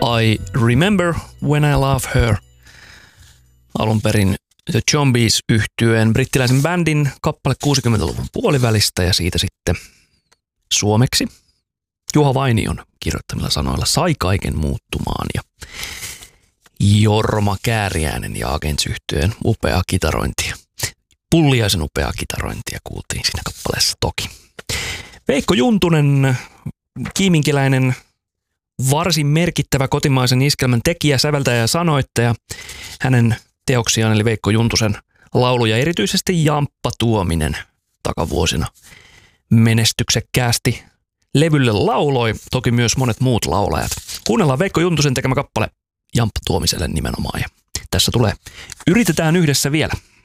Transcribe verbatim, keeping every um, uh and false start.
I Remember When I Love Her. Alun perin The Zombies -yhtyeen brittiläisen bändin kappale kuusikymmentäluvun puolivälistä ja siitä sitten suomeksi Juha Vainion kirjoittamilla sanoilla Sai kaiken muuttumaan ja Jorma Kääriäinen ja Agents-yhtyeen upeaa kitarointia. Pulliaisen upeaa kitarointia kuultiin siinä kappaleessa toki. Veikko Juntunen, kiiminkiläinen, varsin merkittävä kotimaisen iskelmän tekijä, säveltäjä ja sanoittaja. Hänen teoksiaan eli Veikko Juntusen lauluja erityisesti Jamppa Tuominen takavuosina menestyksekkäästi levylle lauloi, toki myös monet muut laulajat. Kuunnellaan Veikko Juntusen tekemä kappale Jamppa Tuomiselle nimenomaan ja tässä tulee Yritetään yhdessä vielä.